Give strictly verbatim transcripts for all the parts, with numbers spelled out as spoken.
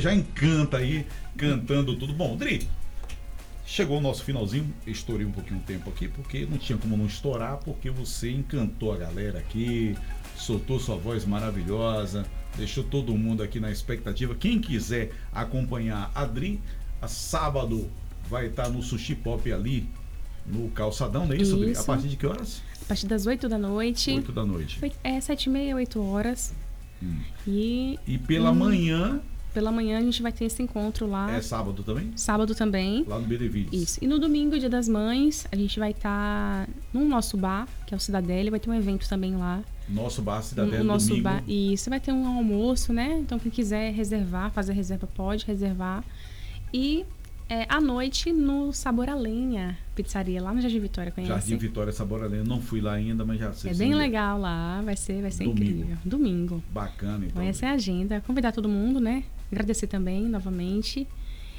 já encanta aí, cantando tudo. Bom, Dri, chegou o nosso finalzinho, estourei um pouquinho o tempo aqui, porque não tinha como não estourar, porque você encantou a galera aqui, soltou sua voz maravilhosa, deixou todo mundo aqui na expectativa. Quem quiser acompanhar a Dri, a sábado vai estar no Sushi Pop ali, no Calçadão, não é isso, Dri? A partir de que horas? A partir das oito da noite. oito da noite. É sete e meia, oito horas. Hum. E, e pela hum, manhã... Pela manhã a gente vai ter esse encontro lá. É sábado também? Sábado também. Lá no Benevides. Isso. E no domingo, Dia das Mães, a gente vai estar tá no nosso bar, que é o Cidadela, vai ter um evento também lá. Nosso bar Cidadela, o nosso domingo. Bar, isso, vai ter um almoço, né? Então quem quiser reservar, fazer reserva, pode reservar. E é, à noite no Sabor a Lenha, pizzaria, lá no Jardim Vitória, conhece? Jardim Vitória, Sabor a Lenha, não fui lá ainda, mas já sei. É bem legal lá, vai ser, vai ser domingo. incrível. Domingo. Bacana, então. Então essa é a agenda, convidar todo mundo, né? Agradecer também, novamente.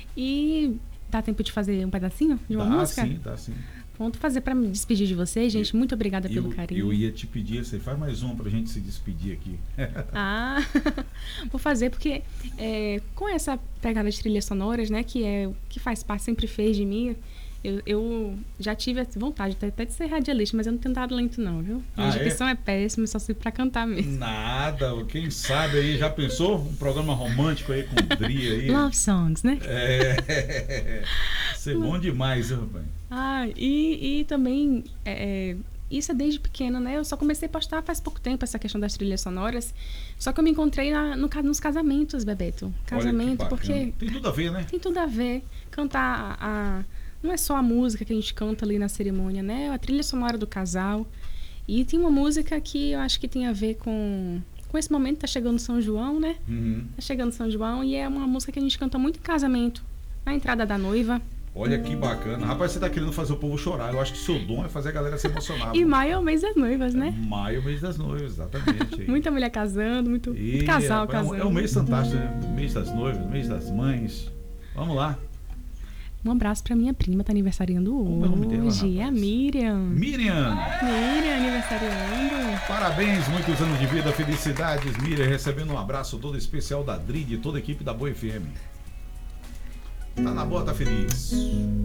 E dá tempo de fazer um pedacinho de uma dá, música? Sim, dá sim. Vamos fazer para me despedir de vocês, gente. Muito obrigada pelo eu, carinho. Eu ia te pedir, você faz mais um pra gente se despedir aqui. Ah, vou fazer porque é, com essa pegada de trilhas sonoras, né, que é que faz parte, sempre fez de mim, eu, eu já tive vontade até de ser radialista, mas eu não tenho talento não, viu? Minha ah, dicção é? é péssima, só sirvo pra cantar mesmo. Nada, quem sabe aí, já pensou? Um programa romântico aí com o Dri aí. Love songs, né? É, isso é bom demais, hein, rapaz? Ah, e, e também, é, isso é desde pequena, né? Eu só comecei a postar faz pouco tempo essa questão das trilhas sonoras, só que eu me encontrei na, no, nos casamentos, Bebeto. Casamento, porque... Tem tudo a ver, né? Tem tudo a ver. Cantar a... Não é só a música que a gente canta ali na cerimônia, né? A trilha sonora do casal. E tem uma música que eu acho que tem a ver com... Com esse momento, tá chegando São João, né? Uhum. Tá chegando São João e é uma música que a gente canta muito em casamento. Na entrada da noiva. Olha que bacana. Rapaz, você tá querendo fazer o povo chorar. Eu acho que seu dom é fazer a galera se emocionar. E maio é o mês das noivas, né? É maio é o mês das noivas, exatamente. Muita mulher casando, muito, e, muito casal é, casando. É um mês fantástico, né? Mês das noivas, mês das mães. Vamos lá. Um abraço pra minha prima, tá aniversariando Como é o nome dela, hoje. É a Miriam. Miriam! Miriam aniversariando. Parabéns, muitos anos de vida, felicidades. Miriam recebendo um abraço todo especial da Dri, de toda a equipe da Boa F M. Tá na boa, tá feliz.